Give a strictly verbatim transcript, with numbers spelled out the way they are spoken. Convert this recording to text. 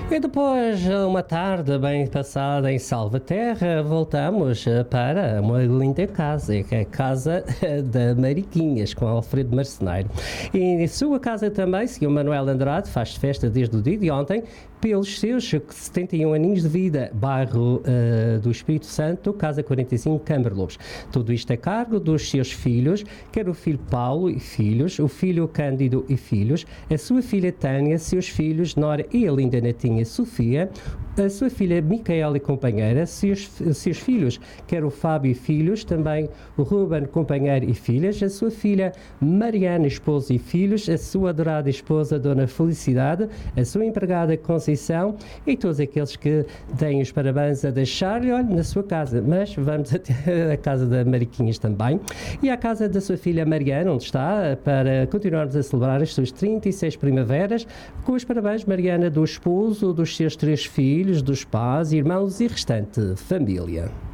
E depois, uma tarde bem passada em Salvaterra, voltamos para uma linda casa, que é a Casa da Mariquinhas, com Alfredo Marceneiro. E a sua casa também, senhor Manuel Andrade, faz festa desde o dia de ontem, pelos seus setenta e um aninhos de vida, bairro uh, do Espírito Santo, Casa quarenta e cinco, Câmara Lobos. Tudo isto a cargo dos seus filhos, quer o filho Paulo e filhos, o filho Cândido e filhos, a sua filha Tânia, seus filhos Nora e a linda netinha Sofia, a sua filha Micaela e companheira, seus, seus filhos, quer o Fábio e filhos, também o Ruben, companheiro e filhas, a sua filha Mariana, esposa e filhos, a sua adorada esposa Dona Felicidade, a sua empregada Conceição e todos aqueles que têm os parabéns a deixar-lhe, olha, na sua casa. Mas vamos até a casa da Mariquinhas também e à casa da sua filha Mariana, onde está, para continuarmos a celebrar as suas trinta e seis primaveras, com os parabéns, Mariana, do esposo, dos seus três filhos, dos pais, irmãos e restante família.